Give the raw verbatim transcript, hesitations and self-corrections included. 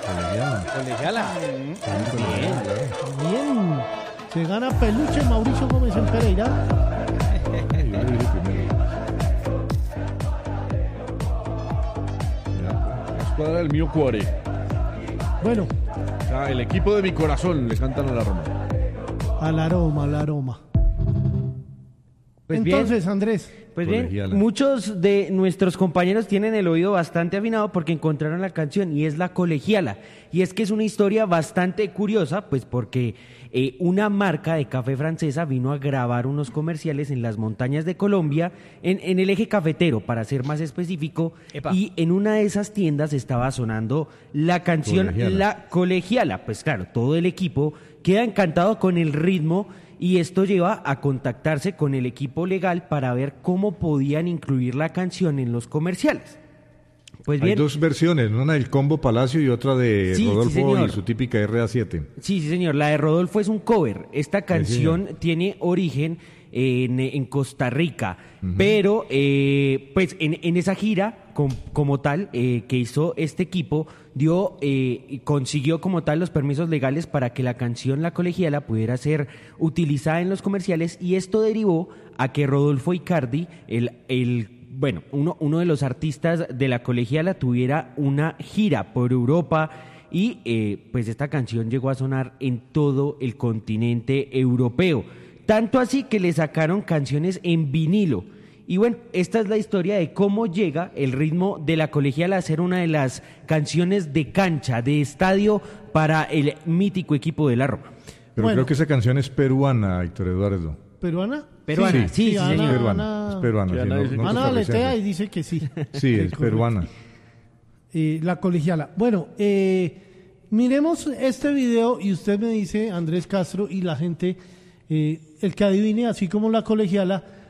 Colegiala. Bien. Bien. Se gana peluche Mauricio Gómez en Pereira. Yo le dije primero. Ya, la escuadra del mío cuore. Bueno. O sea, el equipo de mi corazón le cantan a la Roma. Al aroma, al aroma. Pues Entonces, bien, Andrés. Pues bien, muchos de nuestros compañeros tienen el oído bastante afinado porque encontraron la canción y es La Colegiala. Y es que es una historia bastante curiosa, pues porque eh, una marca de café francesa vino a grabar unos comerciales en las montañas de Colombia, en, en el eje cafetero, para ser más específico. Epa. Y en una de esas tiendas estaba sonando la canción Colegiala. La Colegiala. Pues claro, todo el equipo queda encantado con el ritmo. Y esto lleva a contactarse con el equipo legal para ver cómo podían incluir la canción en los comerciales. Pues bien, hay dos versiones, una del Combo Palacio y otra de sí, Rodolfo sí, y su típica R A siete. Sí, sí, señor. La de Rodolfo es un cover. Esta canción sí, tiene origen en, en Costa Rica, uh-huh. pero eh, pues en, en esa gira com, como tal eh, que hizo este equipo dio eh, consiguió como tal los permisos legales para que la canción La Colegiala pudiera ser utilizada en los comerciales, y esto derivó a que Rodolfo Icardi, el, el bueno, uno, uno de los artistas de La Colegiala, tuviera una gira por Europa. Y eh, pues esta canción llegó a sonar en todo el continente europeo. Tanto así que le sacaron canciones en vinilo. Y bueno, esta es la historia de cómo llega el ritmo de La Colegiala a ser una de las canciones de cancha, de estadio para el mítico equipo de la Roma. Pero bueno, creo que esa canción es peruana, Héctor Eduardo. ¿Peruana? Peruana, sí, sí, sí, Ana, señor. Es peruana, es peruana. Sí, Ana, sí, no, no Ana aletea y dice que sí. Sí, es peruana. Eh, la Colegiala. Bueno, eh, miremos este video y usted me dice, Andrés Castro, y la gente, eh, el que adivine, así como La Colegiala,